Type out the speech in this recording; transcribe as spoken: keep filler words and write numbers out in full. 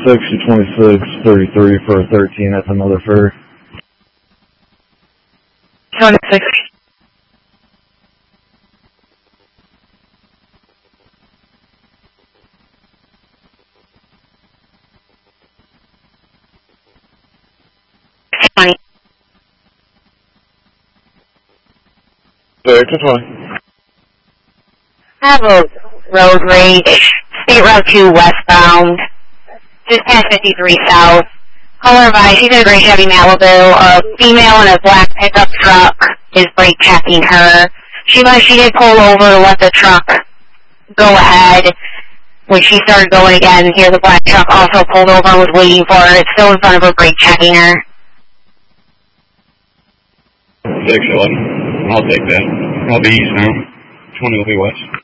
twenty-six to twenty-six thirty-three for a thirteen at the Mother Ferry. twenty-six. twenty. Victor twenty. I have a road rage, State Route two westbound, just past fifty-three south. Caller by, she's in a gray Chevy Malibu. A female in a black pickup truck is brake checking her. She she did pull over, let the truck go ahead. When she started going again, here the black truck also pulled over and was waiting for her. It's still in front of her, brake checking her. six eleven. I'll take that. I'll be east now. twenty will be west.